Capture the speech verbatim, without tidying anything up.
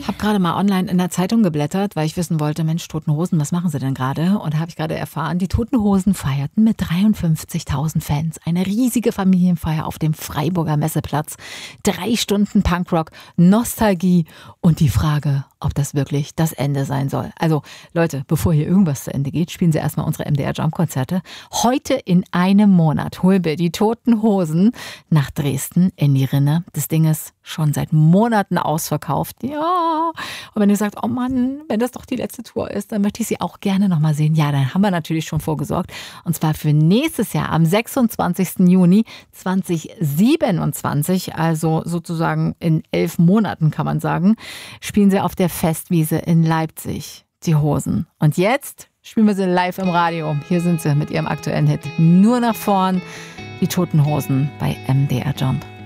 habe gerade mal online in der Zeitung geblättert, weil ich wissen wollte, Mensch, Toten Hosen, was machen sie denn gerade? Und da habe ich gerade erfahren, die Toten Hosen feierten mit dreiundfünfzigtausend Fans eine riesige Familienfeier auf dem Freiburger Messeplatz. Drei Stunden Punkrock, Nostalgie und die Frage, ob das wirklich das Ende sein soll. Also Leute, bevor hier irgendwas zu Ende geht, spielen Sie erstmal unsere M D R Jump Konzerte. Heute in einem Monat holen wir die Toten Hosen nach Dresden in die Rinne. Das Ding ist schon seit Monaten ausverkauft. Ja. Und wenn ihr sagt, oh Mann, wenn das doch die letzte Tour ist, dann möchte ich sie auch gerne nochmal sehen. Ja, dann haben wir natürlich schon vorgesorgt. Und zwar für nächstes Jahr am sechsundzwanzigsten Juni zweitausendsiebenundzwanzig, also sozusagen in elf Monaten kann man sagen, spielen sie auf der Festwiese in Leipzig, die Hosen. Und jetzt spielen wir sie live im Radio. Hier sind sie mit ihrem aktuellen Hit Nur nach vorn, die Toten Hosen bei M D R Jump.